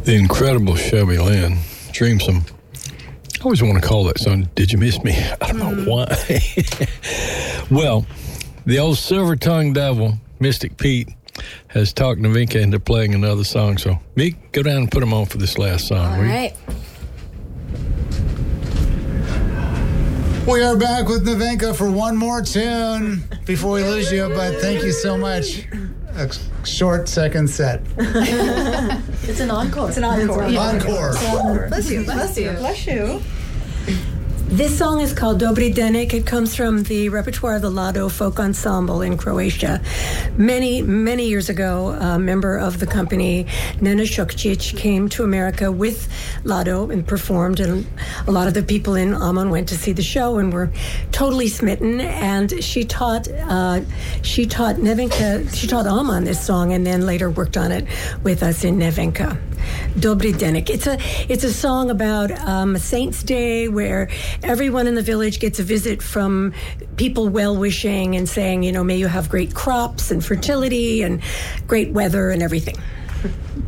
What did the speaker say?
The incredible Shelby Lynn, Dreamsome. I always want to call that song, Did You Miss Me? I don't know why. Well, the old silver-tongued devil, Mystic Pete, has talked Nevenka into playing another song. So, Meek, go down and put him on for this last song. All right. We are back with Nevenka for one more tune before we lose you, but thank you so much. A short second set. It's an encore. It's an encore. Encore. Bless you. Bless you. Bless you. This song is called Dobri Denik. It comes from the repertoire of the Lado Folk Ensemble in Croatia. Many, many years ago, a member of the company, Nena Šokčić, came to America with Lado and performed, and a lot of the people in Amman went to see the show and were totally smitten. And she taught Nevenka, she taught Amman this song, and then later worked on it with us in Nevenka. Dobri Denik. It's a song about a Saint's Day where everyone in the village gets a visit from people well-wishing and saying, may you have great crops and fertility and great weather and everything.